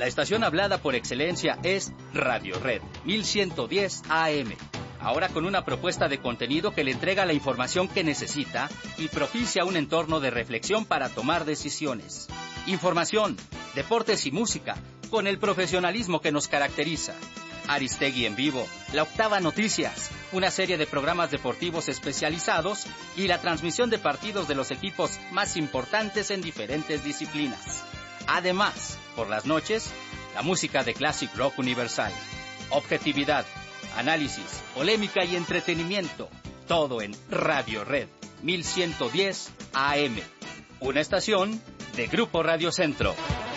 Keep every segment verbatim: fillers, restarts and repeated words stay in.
La estación hablada por excelencia es Radio Red mil ciento diez A M. Ahora con una propuesta de contenido que le entrega la información que necesita y propicia un entorno de reflexión para tomar decisiones. Información, deportes y música, con el profesionalismo que nos caracteriza. Aristegui en vivo, La Octava Noticias, una serie de programas deportivos especializados y la transmisión de partidos de los equipos más importantes en diferentes disciplinas. Además, por las noches, la música de Classic Rock Universal. Objetividad, análisis, polémica y entretenimiento. Todo en Radio Red mil ciento diez A M. Una estación de Grupo Radio Centro.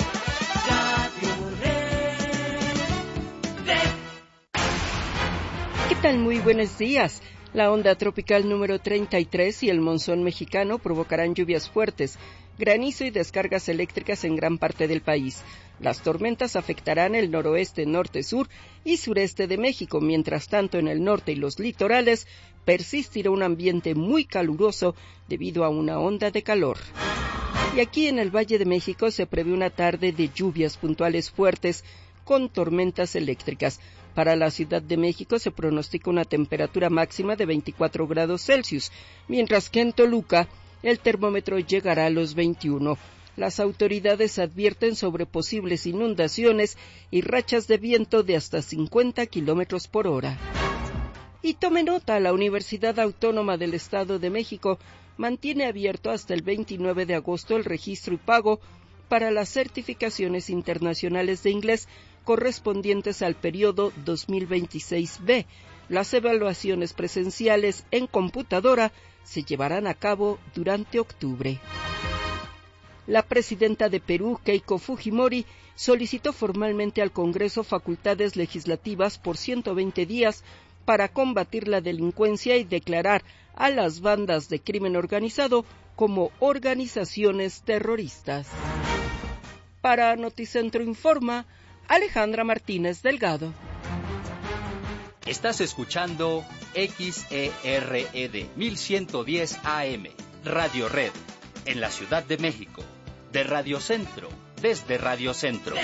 ¿Qué tal? Muy buenos días. La onda tropical número treinta y tres y el monzón mexicano provocarán lluvias fuertes, granizo y descargas eléctricas en gran parte del país. Las tormentas afectarán el noroeste, norte, sur y sureste de México. Mientras tanto, en el norte y los litorales persistirá un ambiente muy caluroso debido a una onda de calor. Y aquí en el Valle de México se prevé una tarde de lluvias puntuales fuertes con tormentas eléctricas. Para la Ciudad de México se pronostica una temperatura máxima de veinticuatro grados Celsius, mientras que en Toluca el termómetro llegará a los veintiuno. Las autoridades advierten sobre posibles inundaciones y rachas de viento de hasta cincuenta kilómetros por hora. Y tome nota, la Universidad Autónoma del Estado de México mantiene abierto hasta el veintinueve de agosto el registro y pago para las certificaciones internacionales de inglés correspondientes al periodo dos mil veintiséis be. Las evaluaciones presenciales en computadora se llevarán a cabo durante octubre. La presidenta de Perú, Keiko Fujimori, solicitó formalmente al Congreso facultades legislativas por ciento veinte días para combatir la delincuencia y declarar a las bandas de crimen organizado como organizaciones terroristas. Para Noticentro Informa, Alejandra Martínez Delgado. Estás escuchando X E R E D mil ciento diez A M, Radio Red, en la Ciudad de México, de Radio Centro, desde Radio Centro.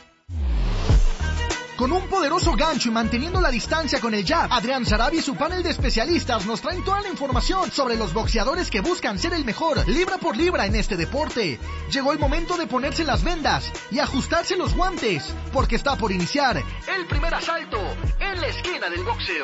Con un poderoso gancho y manteniendo la distancia con el jab, Adrián Sarabia y su panel de especialistas nos traen toda la información sobre los boxeadores que buscan ser el mejor, libra por libra en este deporte. Llegó el momento de ponerse las vendas y ajustarse los guantes, porque está por iniciar el primer asalto en la esquina del boxeo.